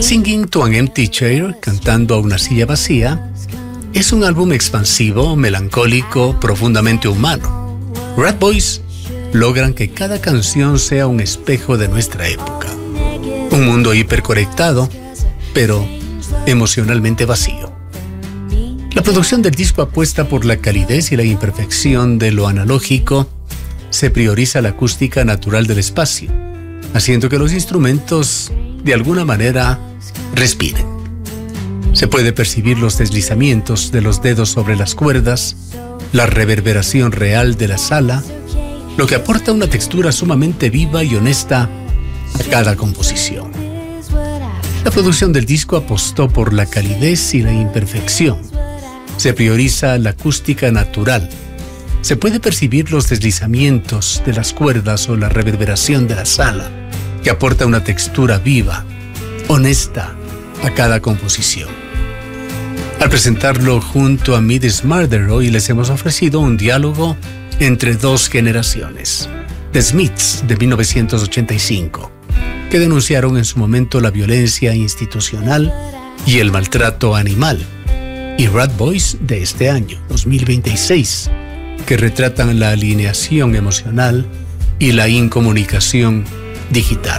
Singing to an Empty Chair, cantando a una silla vacía, es un álbum expansivo, melancólico, profundamente humano. Ratboys logran que cada canción sea un espejo de nuestra época. Un mundo hiperconectado, pero emocionalmente vacío. La producción del disco apuesta por la calidez y la imperfección de lo analógico. Se prioriza la acústica natural del espacio, haciendo que los instrumentos, de alguna manera, respiren. Se puede percibir los deslizamientos de los dedos sobre las cuerdas, la reverberación real de la sala, lo que aporta una textura sumamente viva y honesta a cada composición. La producción del disco apostó por la calidez y la imperfección. Se prioriza la acústica natural. Se puede percibir los deslizamientos de las cuerdas o la reverberación de la sala, que aporta una textura viva, honesta a cada composición. Al presentarlo junto a Meat is Murder, hoy les hemos ofrecido un diálogo entre dos generaciones. The Smiths, de 1985, que denunciaron en su momento la violencia institucional y el maltrato animal, y Ratboys, de este año, 2026, que retratan la alineación emocional y la incomunicación digital.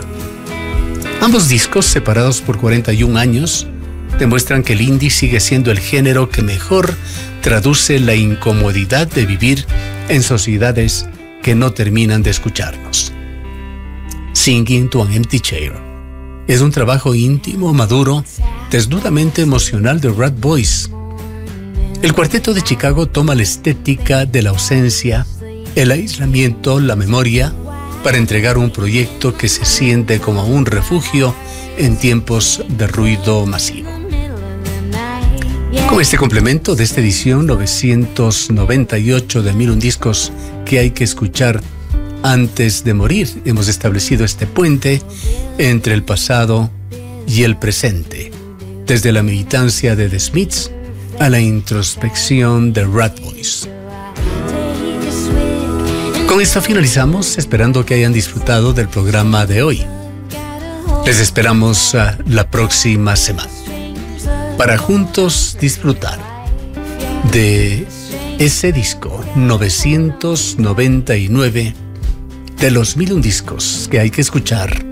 Ambos discos, separados por 41 años, demuestran que el indie sigue siendo el género que mejor traduce la incomodidad de vivir en sociedades que no terminan de escucharnos. Singing to an Empty Chair es un trabajo íntimo, maduro, desnudamente emocional de Ratboys. El cuarteto de Chicago toma la estética de la ausencia, el aislamiento, la memoria, para entregar un proyecto que se siente como un refugio en tiempos de ruido masivo. Con este complemento de esta edición 998 de 1001 discos que hay que escuchar antes de morir, hemos establecido este puente entre el pasado y el presente, desde la militancia de The Smiths a la introspección de Ratboys. Con esto finalizamos, esperando que hayan disfrutado del programa de hoy. Les esperamos la próxima semana para juntos disfrutar de ese disco 999 de los 1001 discos que hay que escuchar